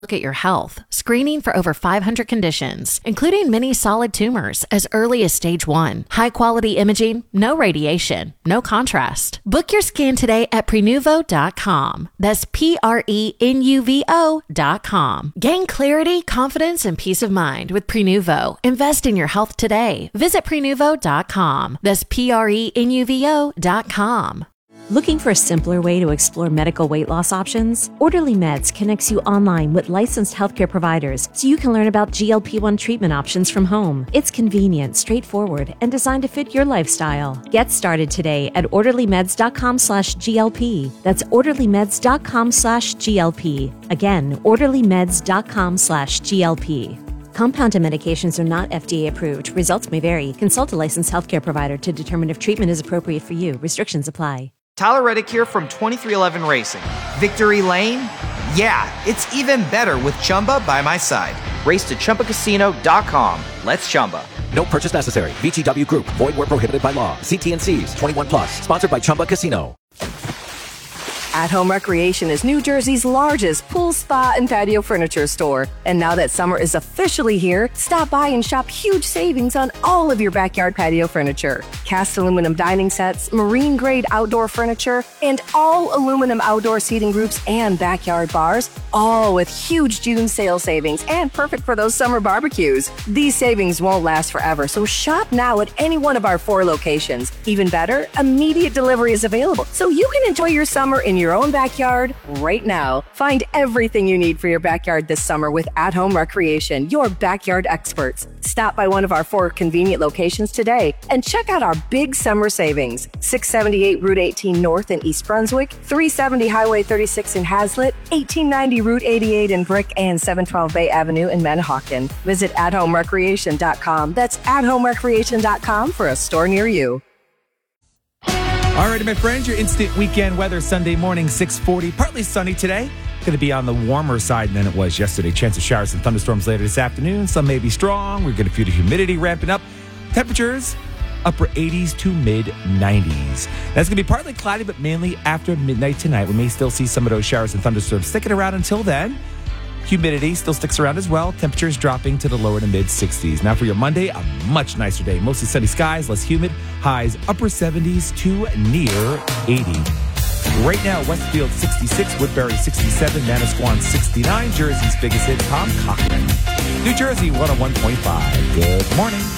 Look at your health, screening for over 500 conditions, including many solid tumors as early as stage 1. High-quality imaging, no radiation, no contrast. Book your scan today at Prenuvo.com. That's Prenuvo.com. Gain clarity, confidence, and peace of mind with Prenuvo. Invest in your health today. Visit Prenuvo.com. That's Prenuvo.com. Looking for a simpler way to explore medical weight loss options? Orderly Meds connects you online with licensed healthcare providers so you can learn about GLP-1 treatment options from home. It's convenient, straightforward, and designed to fit your lifestyle. Get started today at orderlymeds.com/GLP. That's orderlymeds.com/GLP. Again, orderlymeds.com/GLP. Compounded medications are not FDA approved. Results may vary. Consult a licensed healthcare provider to determine if treatment is appropriate for you. Restrictions apply. Tyler Reddick here from 2311 Racing. Victory Lane? Yeah, it's even better with Chumba by my side. Race to ChumbaCasino.com. Let's Chumba. No purchase necessary. VGW Group. Void where prohibited by law. See T&Cs. 21 plus. Sponsored by Chumba Casino. At Home Recreation is New Jersey's largest pool, spa, and patio furniture store. And now that summer is officially here, stop by and shop huge savings on all of your backyard patio furniture. Cast aluminum dining sets, marine-grade outdoor furniture, and all aluminum outdoor seating groups and backyard bars, all with huge June sale savings and perfect for those summer barbecues. These savings won't last forever, so shop now at any one of our 4 locations. Even better, immediate delivery is available, so you can enjoy your summer in your own backyard right now. Find everything you need for your backyard this summer with At Home Recreation, your backyard experts. Stop by one of our 4 convenient locations today and check out our big summer savings. 678 Route 18 North in East Brunswick, 370 Highway 36 in Hazlet, 1890 Route 88 in Brick, and 712 Bay Avenue in Manahawkin. Visit athomerecreation.com. That's athomerecreation.com for a store near you. All right, my friends, your instant weekend weather Sunday morning, 6:40. Partly sunny today. Going to be on the warmer side than it was yesterday. Chance of showers and thunderstorms later this afternoon. Some may be strong. We're going to feel the humidity ramping up. Temperatures, upper 80s to mid 90s. That's going to be partly cloudy, but mainly after midnight tonight. We may still see some of those showers and thunderstorms sticking around until then. Humidity still sticks around as well. Temperatures dropping to the lower to mid 60s. Now for your Monday, a much nicer day. Mostly sunny skies, less humid. Highs upper 70s to near 80. Right now, Westfield 66, Woodbury 67, Manasquan 69, Jersey's biggest hit, Tom Cochrane. New Jersey 101.5. Good morning.